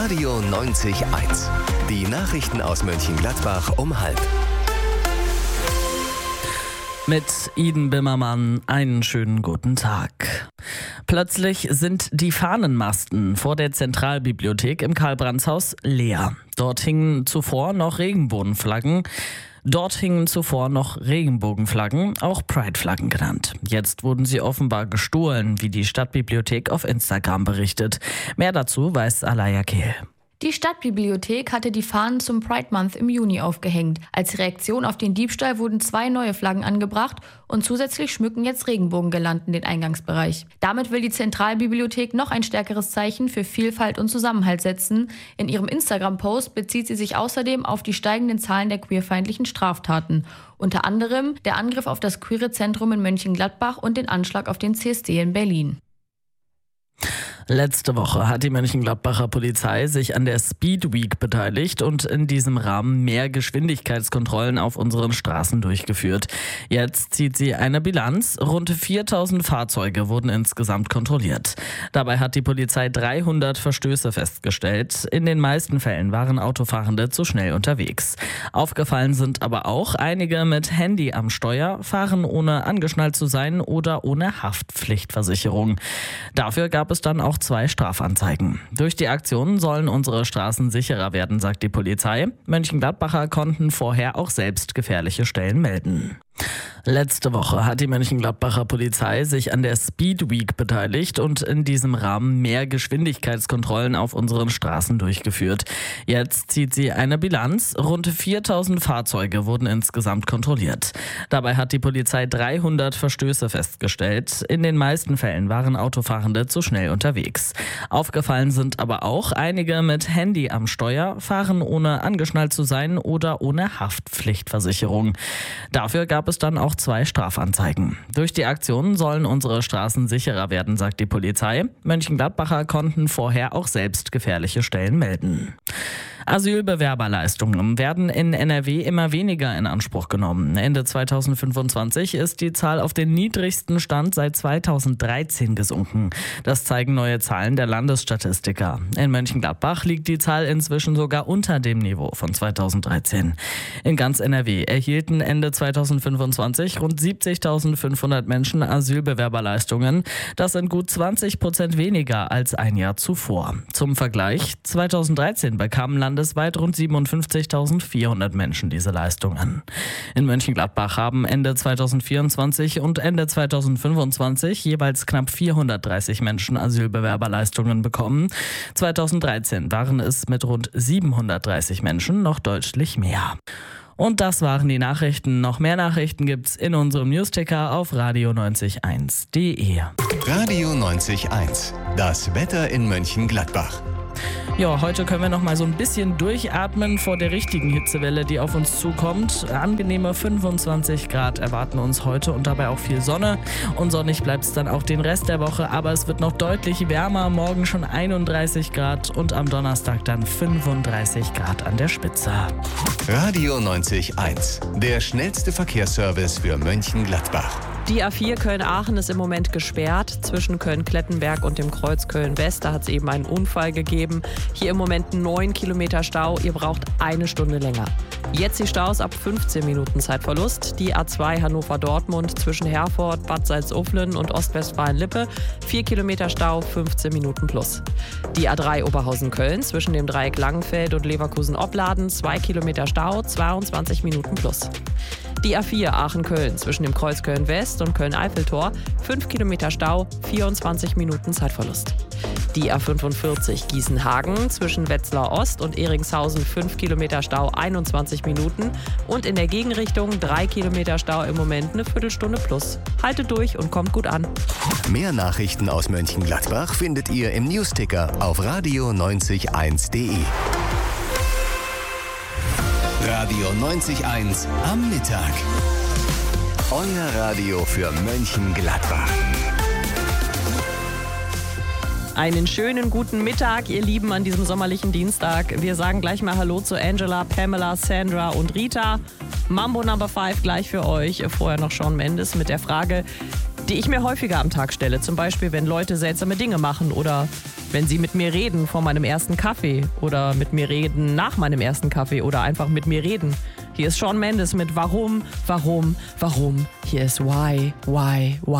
Radio 90.1. Die Nachrichten aus Mönchengladbach um 12:30. Mit Iden Bimmermann einen schönen guten Tag. Plötzlich sind die Fahnenmasten vor der Zentralbibliothek im Karl-Brandt-Haus leer. Dort hingen zuvor noch Regenbogenflaggen, auch Pride-Flaggen genannt. Jetzt wurden sie offenbar gestohlen, wie die Stadtbibliothek auf Instagram berichtet. Mehr dazu weiß Alaya Kehl. Die Stadtbibliothek hatte die Fahnen zum Pride Month im Juni aufgehängt. Als Reaktion auf den Diebstahl wurden 2 neue Flaggen angebracht und zusätzlich schmücken jetzt Regenbogengirlanden den Eingangsbereich. Damit will die Zentralbibliothek noch ein stärkeres Zeichen für Vielfalt und Zusammenhalt setzen. In ihrem Instagram-Post bezieht sie sich außerdem auf die steigenden Zahlen der queerfeindlichen Straftaten. Unter anderem der Angriff auf das Queere Zentrum in Mönchengladbach und den Anschlag auf den CSD in Berlin. Letzte Woche hat die Mönchengladbacher Polizei sich an der Speed Week beteiligt und in diesem Rahmen mehr Geschwindigkeitskontrollen auf unseren Straßen durchgeführt. Jetzt zieht sie eine Bilanz. Rund 4000 Fahrzeuge wurden insgesamt kontrolliert. Dabei hat die Polizei 300 Verstöße festgestellt. In den meisten Fällen waren Autofahrende zu schnell unterwegs. Aufgefallen sind aber auch einige mit Handy am Steuer, fahren ohne angeschnallt zu sein oder ohne Haftpflichtversicherung. Dafür gab es dann auch 2 Strafanzeigen. Durch die Aktionen sollen unsere Straßen sicherer werden, sagt die Polizei. Mönchengladbacher konnten vorher auch selbst gefährliche Stellen melden. Letzte Woche hat die Mönchengladbacher Polizei sich an der Speed Week beteiligt und in diesem Rahmen mehr Geschwindigkeitskontrollen auf unseren Straßen durchgeführt. Jetzt zieht sie eine Bilanz. Rund 4000 Fahrzeuge wurden insgesamt kontrolliert. Dabei hat die Polizei 300 Verstöße festgestellt. In den meisten Fällen waren Autofahrende zu schnell unterwegs. Aufgefallen sind aber auch einige mit Handy am Steuer, fahren ohne angeschnallt zu sein oder ohne Haftpflichtversicherung. Dafür gab es dann auch 2 Strafanzeigen. Durch die Aktionen sollen unsere Straßen sicherer werden, sagt die Polizei. Mönchengladbacher konnten vorher auch selbst gefährliche Stellen melden. Asylbewerberleistungen werden in NRW immer weniger in Anspruch genommen. Ende 2025 ist die Zahl auf den niedrigsten Stand seit 2013 gesunken. Das zeigen neue Zahlen der Landesstatistiker. In Mönchengladbach liegt die Zahl inzwischen sogar unter dem Niveau von 2013. In ganz NRW erhielten Ende 2025 rund 70.500 Menschen Asylbewerberleistungen. Das sind gut 20% weniger als ein Jahr zuvor. Zum Vergleich, 2013 bekamen landesweit rund 57.400 Menschen diese Leistungen. In Mönchengladbach haben Ende 2024 und Ende 2025 jeweils knapp 430 Menschen Asylbewerberleistungen bekommen. 2013 waren es mit rund 730 Menschen noch deutlich mehr. Und das waren die Nachrichten. Noch mehr Nachrichten gibt's in unserem Newsticker auf radio901.de. Radio 90.1. Das Wetter in Mönchengladbach. Ja, heute können wir noch mal so ein bisschen durchatmen vor der richtigen Hitzewelle, die auf uns zukommt. Angenehme 25 Grad erwarten uns heute und dabei auch viel Sonne. Und sonnig bleibt es dann auch den Rest der Woche, aber es wird noch deutlich wärmer. Morgen schon 31 Grad und am Donnerstag dann 35 Grad an der Spitze. Radio 90.1. Der schnellste Verkehrsservice für Mönchengladbach. Die A4 Köln-Aachen ist im Moment gesperrt zwischen Köln-Klettenberg und dem Kreuz Köln-West. Da hat es eben einen Unfall gegeben. Hier im Moment 9 Kilometer Stau. Ihr braucht 1 Stunde länger. Jetzt die Staus ab 15 Minuten Zeitverlust. Die A2 Hannover-Dortmund zwischen Herford, Bad Salzuflen und Ostwestfalen-Lippe. 4 Kilometer Stau, 15 Minuten plus. Die A3 Oberhausen-Köln zwischen dem Dreieck Langenfeld und Leverkusen-Opladen. 2 Kilometer Stau, 22 Minuten plus. Die A4 Aachen-Köln zwischen dem Kreuz Köln-West und Köln-Eiffeltor, 5 Kilometer Stau, 24 Minuten Zeitverlust. Die A45 Gießen-Hagen zwischen Wetzlar Ost und Eringshausen, 5 Kilometer Stau, 21 Minuten. Und in der Gegenrichtung 3 Kilometer Stau im Moment, eine Viertelstunde plus. Haltet durch und kommt gut an. Mehr Nachrichten aus Mönchengladbach findet ihr im Newsticker auf radio901.de. Radio 90.1 am Mittag. Euer Radio für Mönchengladbach. Einen schönen guten Mittag, ihr Lieben, an diesem sommerlichen Dienstag. Wir sagen gleich mal Hallo zu Angela, Pamela, Sandra und Rita. Mambo Number 5 gleich für euch. Vorher noch Shawn Mendes mit der Frage, die ich mir häufiger am Tag stelle. Zum Beispiel, wenn Leute seltsame Dinge machen oder wenn Sie mit mir reden vor meinem ersten Kaffee oder mit mir reden nach meinem ersten Kaffee oder einfach mit mir reden. Hier ist Shawn Mendes mit Warum, Warum, Warum. Hier ist Why.